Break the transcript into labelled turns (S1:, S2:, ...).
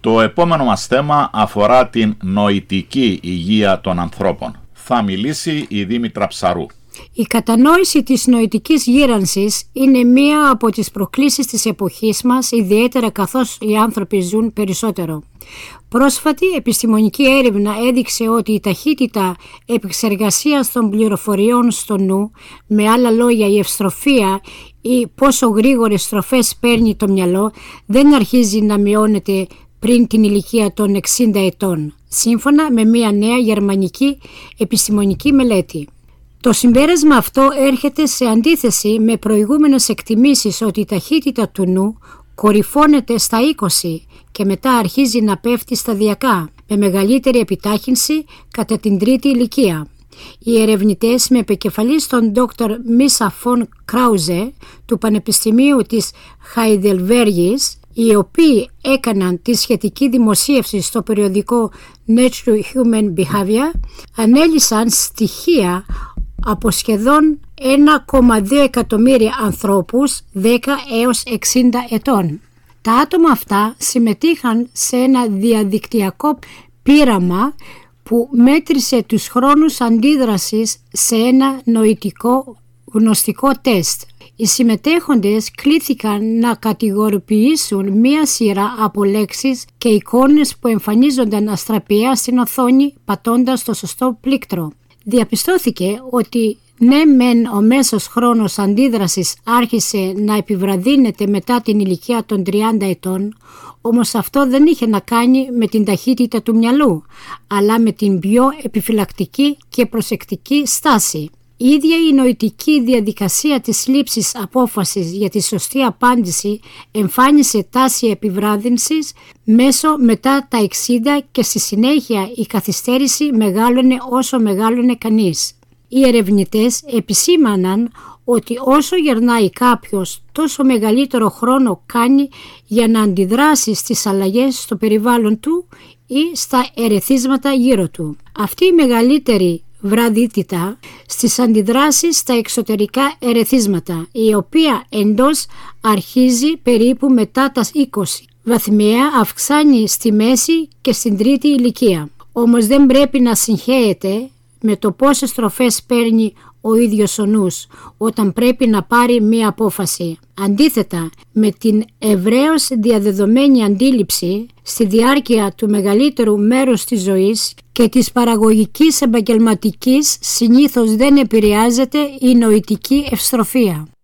S1: Το επόμενο μας θέμα αφορά την νοητική υγεία των ανθρώπων. Θα μιλήσει η Δήμητρα Ψαρού.
S2: Η κατανόηση της νοητικής γύρανσης είναι μία από τις προκλήσεις της εποχής μας, ιδιαίτερα καθώς οι άνθρωποι ζουν περισσότερο. Πρόσφατη επιστημονική έρευνα έδειξε ότι η ταχύτητα επεξεργασίας των πληροφοριών στο νου, με άλλα λόγια η ευστροφία ή πόσο γρήγορες στροφές παίρνει το μυαλό, δεν αρχίζει να μειώνεται πριν την ηλικία των 60 ετών, σύμφωνα με μία νέα γερμανική επιστημονική μελέτη. Το συμπέρασμα αυτό έρχεται σε αντίθεση με προηγούμενες εκτιμήσεις ότι η ταχύτητα του νου κορυφώνεται στα 20 και μετά αρχίζει να πέφτει σταδιακά, με μεγαλύτερη επιτάχυνση κατά την τρίτη ηλικία. Οι ερευνητές με επικεφαλής τον Dr. Mischa von Krause του Πανεπιστημίου της Χαϊδελβέργης, οι οποίοι έκαναν τη σχετική δημοσίευση στο περιοδικό Nature Human Behavior, ανέλυσαν στοιχεία από σχεδόν 1,2 εκατομμύρια ανθρώπους 10 έως 60 ετών. Τα άτομα αυτά συμμετείχαν σε ένα διαδικτυακό πείραμα που μέτρησε τους χρόνους αντίδρασης σε ένα νοητικό γνωστικό τεστ. Οι συμμετέχοντες κλήθηκαν να κατηγοριοποιήσουν μία σειρά από λέξεις και εικόνες που εμφανίζονταν αστραπιαία στην οθόνη πατώντας το σωστό πλήκτρο. Διαπιστώθηκε ότι ναι μεν ο μέσος χρόνος αντίδρασης άρχισε να επιβραδύνεται μετά την ηλικία των 30 ετών, όμως αυτό δεν είχε να κάνει με την ταχύτητα του μυαλού, αλλά με την πιο επιφυλακτική και προσεκτική στάση. Η ίδια η νοητική διαδικασία της λήψης απόφασης για τη σωστή απάντηση εμφάνισε τάση επιβράδυνσης μέσω μετά τα 60 και στη συνέχεια η καθυστέρηση μεγάλωνε όσο μεγάλωνε κανείς. Οι ερευνητές επισήμαναν ότι όσο γερνάει κάποιος, τόσο μεγαλύτερο χρόνο κάνει για να αντιδράσει στις αλλαγές στο περιβάλλον του ή στα ερεθίσματα γύρω του. Αυτή η μεγαλύτερη βραδύτητα στις αντιδράσεις στα εξωτερικά ερεθίσματα, η οποία εντός αρχίζει περίπου μετά τα 20. Βαθμιαία αυξάνει στη μέση και στην τρίτη ηλικία. Όμως δεν πρέπει να συγχέεται με το πόσες στροφές παίρνει ο ίδιος ο νους όταν πρέπει να πάρει μία απόφαση. Αντίθετα, με την ευρέως διαδεδομένη αντίληψη στη διάρκεια του μεγαλύτερου μέρους της ζωής και της παραγωγικής επαγγελματικής συνήθως δεν επηρεάζεται η νοητική ευστροφία.